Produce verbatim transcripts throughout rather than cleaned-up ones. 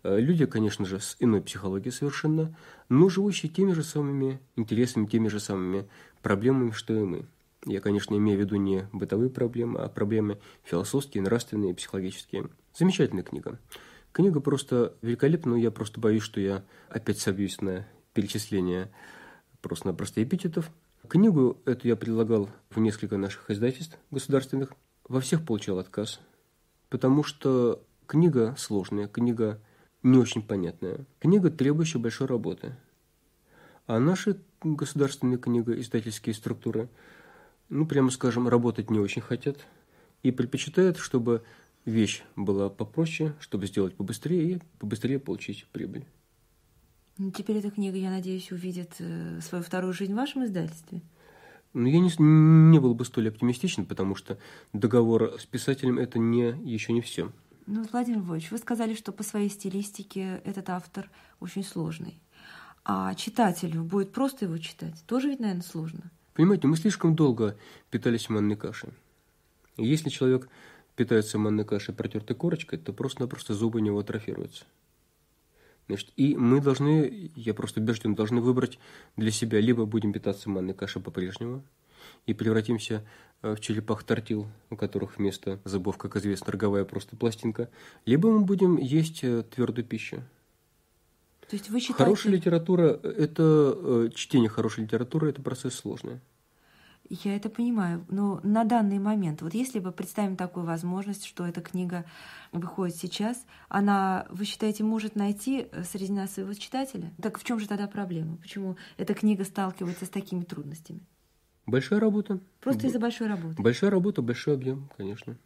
Люди, конечно же, с иной психологией совершенно, но живущие теми же самыми интересами, теми же самыми проблемами, что и мы. Я, конечно, имею в виду не бытовые проблемы, а проблемы философские, нравственные, психологические. Замечательная книга. Книга просто великолепна, но я просто боюсь, что я опять собьюсь на перечисление просто-напросто эпитетов. Книгу эту я предлагал в несколько наших издательств государственных. Во всех получал отказ, потому что книга сложная, книга не очень понятная, книга, требующая большой работы. А наши государственные книги, издательские структуры, ну, прямо скажем, работать не очень хотят и предпочитают, чтобы вещь была попроще, чтобы сделать побыстрее и побыстрее получить прибыль. Ну, теперь эта книга, я надеюсь, увидит свою вторую жизнь в вашем издательстве? Ну, я не, не был бы столь оптимистичен, потому что договор с писателем – это не, еще не все. Ну, Владимир Львович, вы сказали, что по своей стилистике этот автор очень сложный. А читателю будет просто его читать? Тоже ведь, наверное, сложно. Понимаете, мы слишком долго питались манной кашей. Если человек питается манной кашей, протертой корочкой, то просто-напросто зубы у него атрофируются. Значит, и мы должны, я просто убежден, должны выбрать для себя, либо будем питаться манной кашей по-прежнему и превратимся в черепах-тортил, у которых вместо зубов, как известно, роговая просто пластинка, либо мы будем есть твердую пищу. То есть вы считаете... Хорошая литература, это чтение хорошей литературы, это процесс сложный. Я это понимаю, но на данный момент, вот если бы представим такую возможность, что эта книга выходит сейчас, она, вы считаете, может найти среди нас своего читателя? Так в чем же тогда проблема? Почему эта книга сталкивается с такими трудностями? Большая работа. Просто из-за большой работы. Большая работа, большой объем, конечно.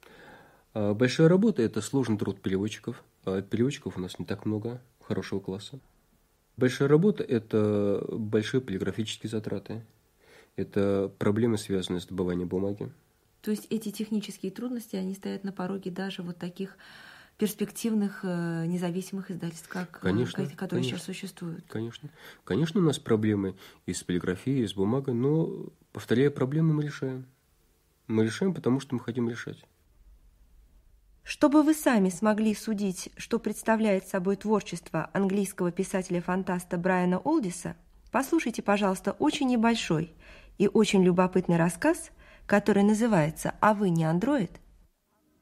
Большая работа – это сложный труд переводчиков. А переводчиков у нас не так много хорошего класса. Большая работа – это большие полиграфические затраты. Это проблемы, связанные с добыванием бумаги. То есть эти технические трудности, они стоят на пороге даже вот таких перспективных независимых издательств, как конечно, которые конечно, сейчас существуют? Конечно. Конечно, у нас проблемы и с полиграфией, и с бумагой, но, повторяю, проблемы мы решаем. Мы решаем, потому что мы хотим решать. Чтобы вы сами смогли судить, что представляет собой творчество английского писателя-фантаста Брайана Олдиса, послушайте, пожалуйста, очень небольшой и очень любопытный рассказ, который называется «А вы не андроид?»,